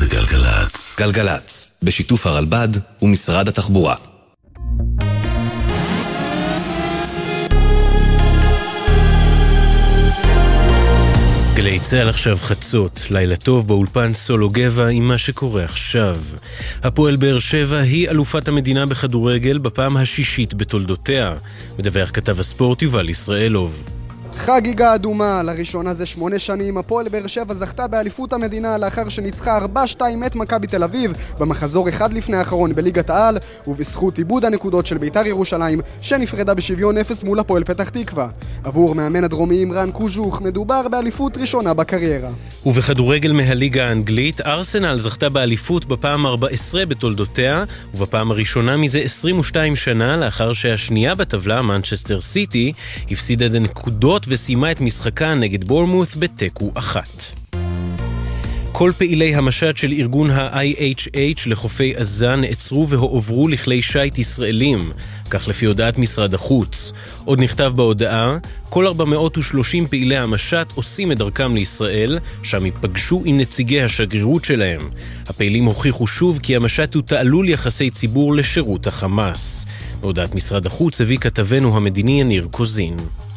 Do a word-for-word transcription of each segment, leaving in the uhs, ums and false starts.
זה גלגלץ. גלגלץ, בשיתוף הרלב"ד ומשרד התחבורה. גלי צהל עכשיו חצות, לילה טוב באולפן סולו גבע עם מה שקורה עכשיו. הפועל באר שבע היא אלופת המדינה בכדורגל בפעם השישית בתולדותיה. מדווח כתב הספורט יובל ישראלוב. חגיגה אדומה, לראשונה זה שמונה שנים, הפועל באר שבע זכתה באליפות המדינה לאחר שניצחה ארבע שתיים את מכבי תל אביב במחזור אחד לפני האחרון בליגת העל, ובזכות איבוד הנקודות של בית"ר ירושלים שנפרדה בשוויון אפס מול הפועל פתח תקווה. עבור מאמן הדרומיים רן קוז'וך מדובר באליפות ראשונה בקריירה. ובכדורגל מהליגה האנגלית, ארסנל זכתה באליפות בפעם ארבע עשרה בתולדותיה, ובפעם הראשונה מזה עשרים ושתיים שנה לאחר שהשנייה בטבלה, מנצ'סטר סיטי, הפסידה את הנקודות וסיימה את משחקה נגד בורנמות' בתיקו אחת. כל פעילי המשט של ארגון ה-איי אייץ' אייץ' לחופי עזה נעצרו והועברו לכלי שייט ישראלים, כך לפי הודעת משרד החוץ. עוד נכתב בהודעה, כל ארבע מאות ושלושים פעילי המשט עושים את דרכם לישראל, שם ייפגשו עם נציגי השגרירות שלהם. הפעילים הוכיחו שוב כי המשט הוא תעלול יחסי ציבור לשירות החמאס. בהודעת משרד החוץ הביא כתבנו המדיני יניר קוזין.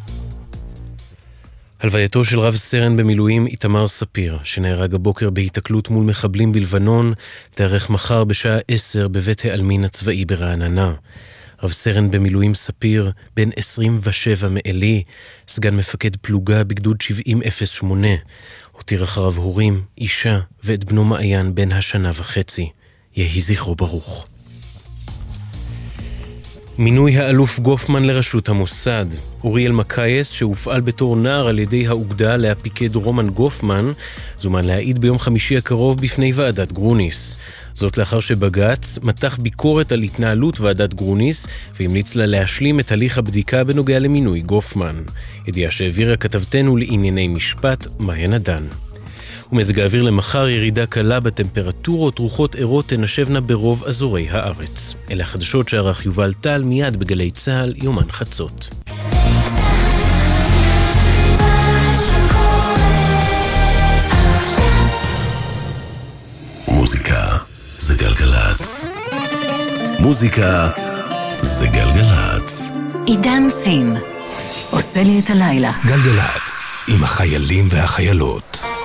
הלווייתו של רב סרן במילואים איתמר ספיר, שנהרג הבוקר בהיתקלות מול מחבלים בלבנון, תארך מחר בשעה עשר בבית העלמין הצבאי ברעננה. רב סרן במילואים ספיר, בן עשרים ושבע מעלי, סגן מפקד פלוגה בגדוד שבעים אפס שמונה, הותיר אחריו הורים, אישה ואת בנו מעיין בן השנה וחצי. יהי זכרו ברוך. מינוי האלוף גופמן לראשות המוסד. אוריאל מקייס, שהופעל בתור נער על ידי האוגדה להפיקד רומן גופמן, זומן להעיד ביום חמישי הקרוב בפני ועדת גרוניס. זאת לאחר שבג"ץ מתח ביקורת על התנהלות ועדת גרוניס, והמליץ לה להשלים את הליך הבדיקה בנוגע למינוי גופמן. ידיעה שהעבירה כתבתנו לענייני משפט, מאיה נדן. ומזג האוויר למחר ירידה קלה בטמפרטורות, רוחות ערות תנשבנה ברוב אזורי הארץ. אלה החדשות שערך יובל טל מיד בגלי צהל יומן חצות. מוזיקה זה גלגלץ. מוזיקה זה גלגלץ. עידן סין עושה לי את הלילה. גלגלץ עם החיילים והחיילות.